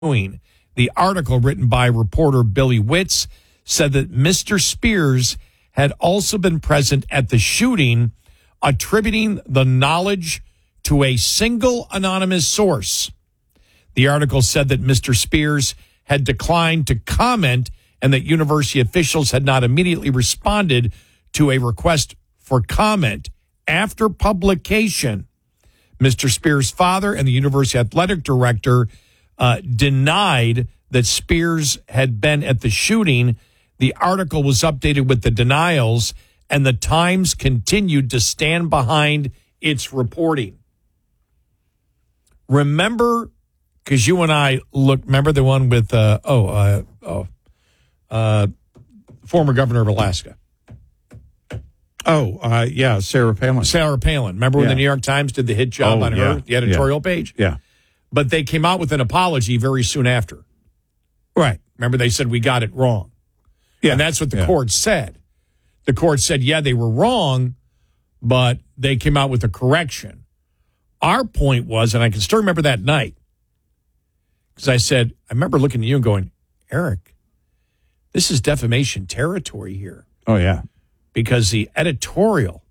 The article, written by reporter Billy Witz, said that Mr. Spears had also been present at the shooting, attributing the knowledge to a single anonymous source. The article said that Mr. Spears had declined to comment and that university officials had not immediately responded to a request for comment. After publication, Mr. Spears' father and the university athletic director denied that Spears had been at the shooting. The article was updated with the denials, and the Times continued to stand behind its reporting. Remember, because you and I remember the one with, former governor of Alaska. Yeah, Sarah Palin. Sarah Palin. Remember when the New York Times did the hit job on her, the editorial page? Yeah. But they came out with an apology very soon after. Right. Remember, they said, we got it wrong. Yeah. And that's what the court said. The court said, they were wrong, but they came out with a correction. Our point was, and I can still remember that night, because I remember looking at you and going, Eric, this is defamation territory here. Oh, yeah. Because the editorial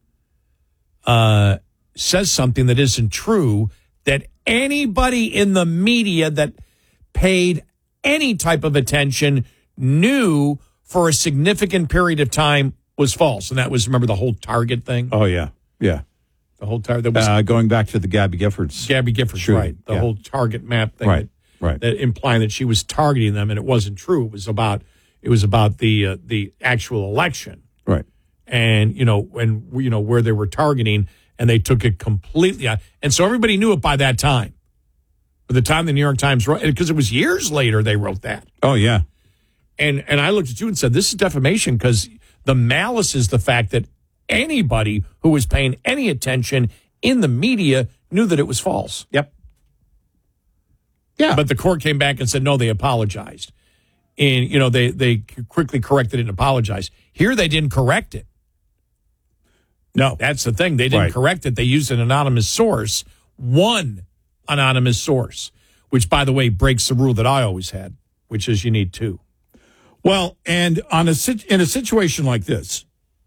says something that isn't true, that anybody in the media that paid any type of attention knew for a significant period of time was false. And that was, remember the whole Target thing? Oh, yeah. Yeah. The whole Target. That was going back to the Gabby Giffords. Right. The whole Target map thing. Right. That implying that she was targeting them, and it wasn't true. It was about the actual election. Right. And, where they were targeting, and they took it completely out. And so everybody knew it by that time. By the time the New York Times wrote, because it was years later they wrote that. Oh, yeah. And I looked at you and said, this is defamation, because the malice is the fact that anybody who was paying any attention in the media knew that it was false. Yep. Yeah. But the court came back and said, no, they apologized. And, they quickly corrected it and apologized. Here they didn't correct it. No. That's the thing. They didn't correct it. They used an anonymous source, one anonymous source, which, by the way, breaks the rule that I always had, which is you need two. Well, and in a situation like this,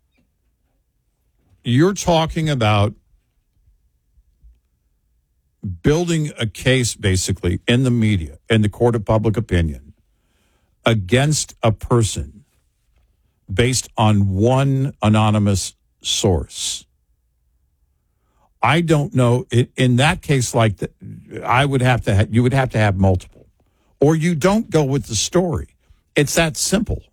you're talking about building a case, basically, in the media, in the court of public opinion, against a person based on one anonymous source. I don't know. In that case, like that, you would have to have multiple, or you don't go with the story. It's that simple.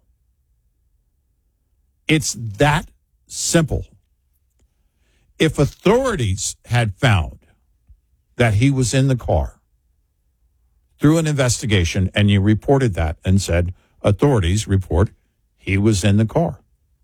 It's that simple. If authorities had found that he was in the car through an investigation, and you reported that and said, authorities report he was in the car,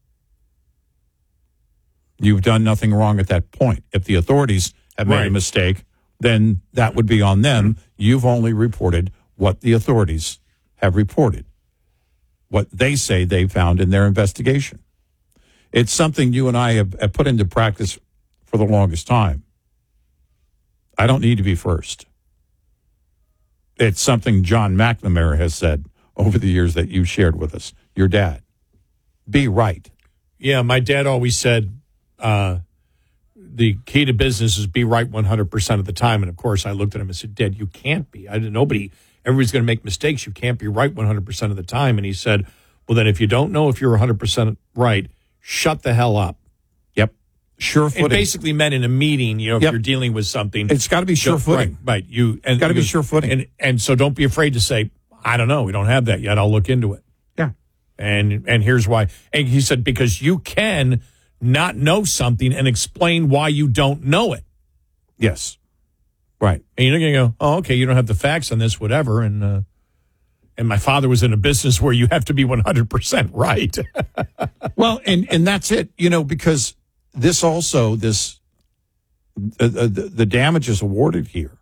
you've done nothing wrong at that point. If the authorities have made a mistake, then that would be on them. You've only reported what the authorities have reported, what they say they found in their investigation. It's something you and I have put into practice for the longest time. I don't need to be first. It's something John McNamara has said over the years that you shared with us, your dad. Be right. Yeah, my dad always said the key to business is be right 100% of the time. And, of course, I looked at him and said, Dad, you can't be. Everybody's going to make mistakes. You can't be right 100% of the time. And he said, well, then if you don't know if you're 100% right, shut the hell up. Yep. Sure footing. It basically meant in a meeting, if you're dealing with something. It's got to be sure footing. Right. It's got to be sure footing. And so don't be afraid to say, I don't know. We don't have that yet. I'll look into it. Yeah. And here's why. And he said, because you can not know something and explain why you don't know it. Yes. Right. And you're going to go, oh, okay, you don't have the facts on this, whatever. And my father was in a business where you have to be 100% right. Well, and that's it, because this also, the damages awarded here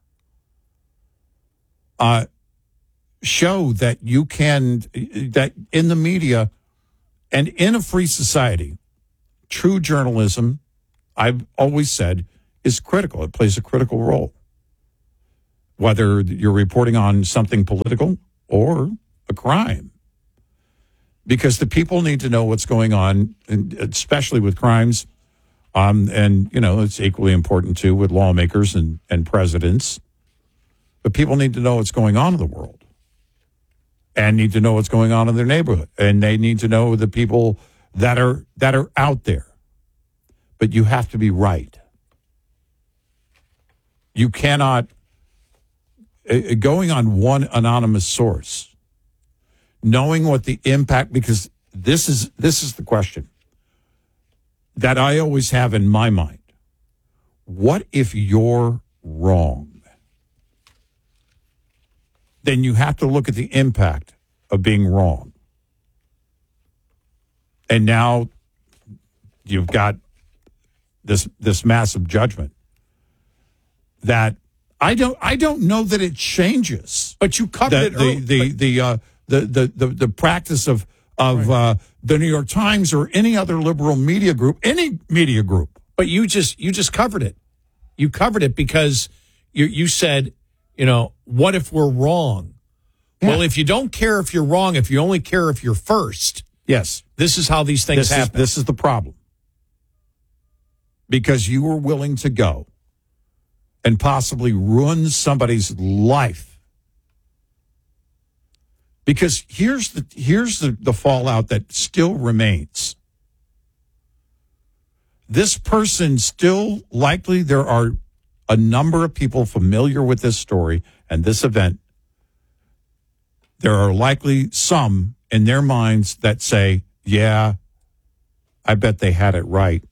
show that that in the media and in a free society, true journalism, I've always said, is critical. It plays a critical role. whether you're reporting on something political or a crime. Because the people need to know what's going on, and especially with crimes. And, it's equally important, too, with lawmakers and presidents. But people need to know what's going on in the world and need to know what's going on in their neighborhood. And they need to know the people that are out there. But you have to be right. You cannot, going on one anonymous source, knowing what the impact, because this is the question that I always have in my mind. What if you're wrong? Then you have to look at the impact of being wrong. And now you've got this massive judgment that I don't know that it changes. But you covered the practice of right. The New York Times or any other liberal media group, any media group. But you just covered it. You covered it because you said, what if we're wrong? Yeah. Well, if you don't care if you're wrong, if you only care if you're first. Yes. This is how these things happen. This is the problem. Because you were willing to go and possibly ruin somebody's life. Because here's the fallout that still remains. This person still likely, there are a number of people familiar with this story and this event. There are likely some in their minds that say, yeah, I bet they had it right.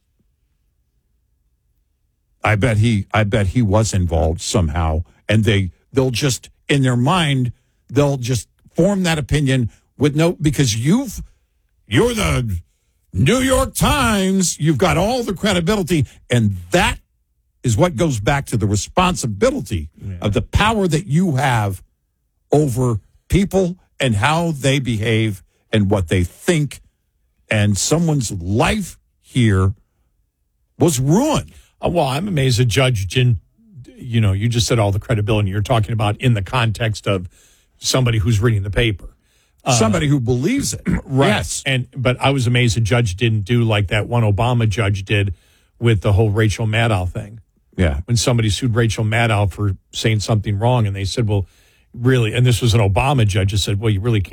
I bet he was involved somehow. And they'll just, in their mind, they'll just form that opinion with because you're the New York Times, you've got all the credibility, and that is what goes back to the responsibility of the power that you have over people and how they behave and what they think. And someone's life here was ruined. Well, I'm amazed that Judge Jin, you just said all the credibility you're talking about in the context of somebody who's reading the paper. Somebody who believes it. Right. Yes. But I was amazed the judge didn't do like that one Obama judge did with the whole Rachel Maddow thing. Yeah. When somebody sued Rachel Maddow for saying something wrong, and they said, well, really, and this was an Obama judge that said, well, you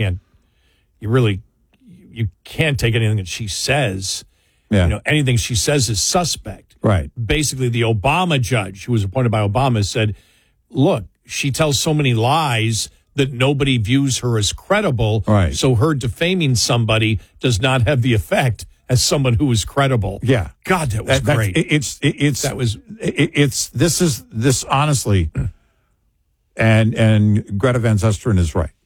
can't take anything that she says. Yeah. Anything she says is suspect. Right. Basically, the Obama judge, who was appointed by Obama, said, look, she tells so many lies that nobody views her as credible. Right. So her defaming somebody does not have the effect as someone who is credible. Yeah. God, that was great. This honestly, and Greta Van Susteren is right.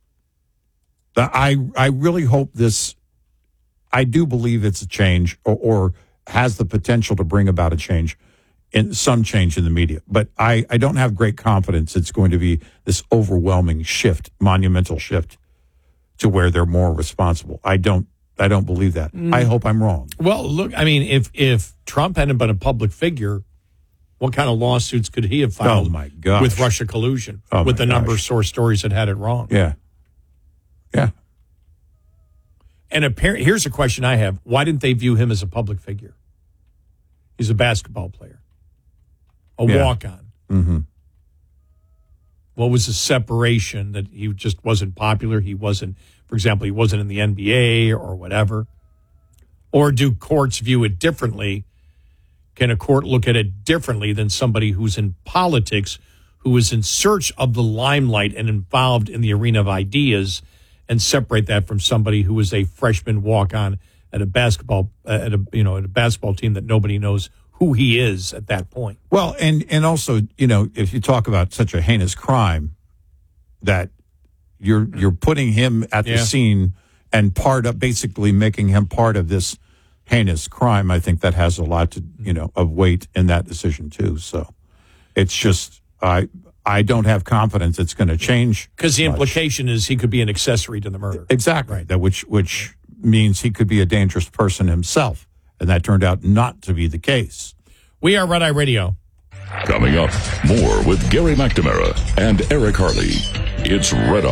I really hope this, I do believe it's a change or has the potential to bring about a change. Some change in the media. But I don't have great confidence it's going to be this overwhelming shift, monumental shift to where they're more responsible. I don't believe that. I hope I'm wrong. Well, look, I mean, if Trump hadn't been a public figure, what kind of lawsuits could he have filed with Russia collusion, with the number of source stories that had it wrong? Yeah. Yeah. And here's a question I have. Why didn't they view him as a public figure? He's a basketball player. A walk-on. Mm-hmm. What was the separation that he just wasn't popular? He wasn't, for example, he wasn't in the NBA or whatever. Or do courts view it differently? Can a court look at it differently than somebody who's in politics, who is in search of the limelight and involved in the arena of ideas, and separate that from somebody who is a freshman walk-on at a basketball at a basketball team that nobody knows who he is at that point? Well, and also, if you talk about such a heinous crime, that you're putting him at the scene and basically making him part of this heinous crime, I think that has a lot to, of weight in that decision too. So it's just, I don't have confidence it's going to change. Because the implication is he could be an accessory to the murder. Exactly. Right. That which means he could be a dangerous person himself. And that turned out not to be the case. We are Red Eye Radio. Coming up, more with Gary McNamara and Eric Harley. It's Red